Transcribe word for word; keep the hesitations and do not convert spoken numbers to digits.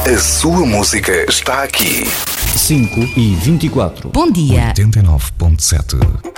A sua música está aqui. cinco e vinte e quatro. Bom dia. oitenta e nove ponto sete.